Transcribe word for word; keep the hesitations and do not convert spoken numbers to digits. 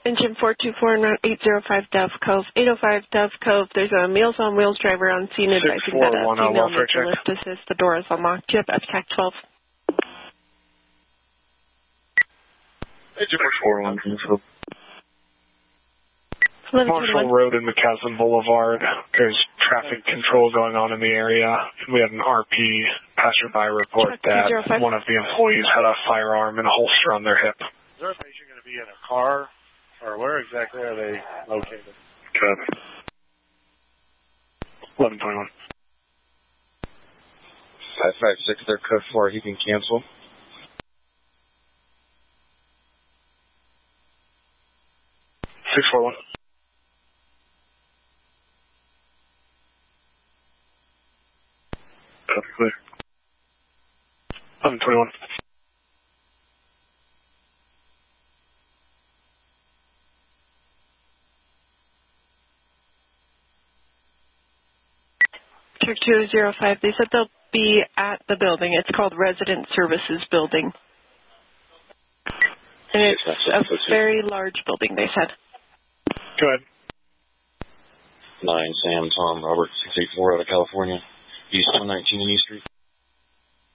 Engine four two four, route eight oh five Dove Cove. eight oh five Dove Cove, there's a Meals on Wheels driver on scene advising that a female needs a lift assist. The door is unlocked. Do you have F TAC twelve? Engine four one one. Marshall Road and McCaslin Boulevard. There's traffic control going on in the area. We had an R P passerby report that one of the employees had a firearm and a holster on their hip. Is our patient going to be in a car, or where exactly are they located? Good. eleven twenty-one. five five six, they're code four. He can cancel. six four one. Copy, clear. eleven twenty-one. Check two oh five. They said they'll be at the building. It's called Resident Services Building. And it's a very large building, they said. Go ahead. nine Sam Tom Robert six eight four out of California. East one nineteen East Street.